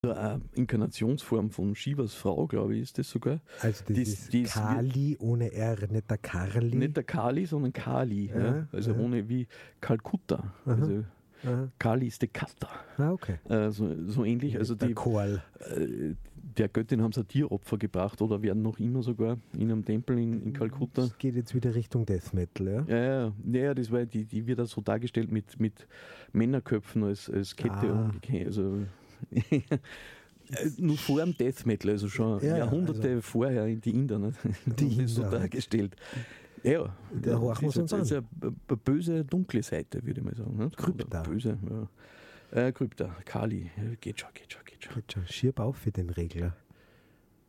Eine Inkarnationsform von Shivas Frau, glaube ich, ist das sogar. Also das ist Kali ohne R, nicht der Karli. Nicht der Kali, sondern Kali. Ja. Also ohne wie Kalkutta. Also Kali ist der Kata. Okay. So ähnlich. Also der Koal. Der Göttin haben sie ein Tieropfer gebracht oder werden noch immer sogar in einem Tempel in Kalkutta. Das geht jetzt wieder Richtung Death Metal, ja? Ja, das war die wird da so dargestellt mit Männerköpfen als Kette umgekehrt. Also nur vor dem Death Metal, also schon Jahrhunderte vorher in die Inder, ne? Die ist so dargestellt. Ja, der horchen wir uns an. Das ist eine böse, dunkle Seite, würde ich mal sagen. Ne? Krypta. Böse, Krypta, Kali, geht schon. Schierb auf für den Regler.